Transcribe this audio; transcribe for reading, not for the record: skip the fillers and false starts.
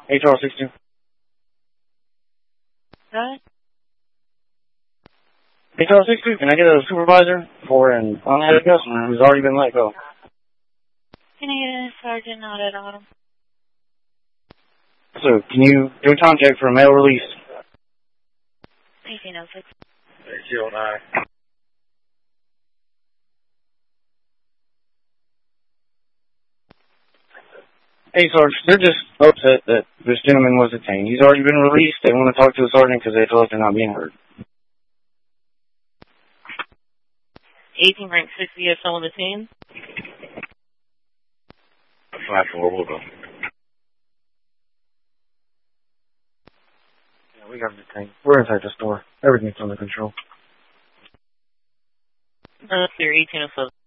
HR 62. What? HR 62, can I get a supervisor for an unloaded customer who's already been let go? Can I get a sergeant not at autumn? So, can you do a time check for a mail release? 1806. 309. Hey, Sarge, they're just upset that this gentleman was detained. He's already been released. They want to talk to the sergeant because they feel like they're not being heard. 18 rank 60 at Sullivan Team. 5-4, we'll go. Yeah, we got him detained. We're inside the store. Everything's under control. Clear 1807.